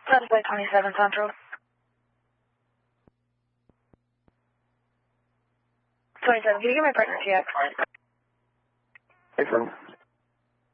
That's by 27 Central. 27, can you get my partner TX? Affirm.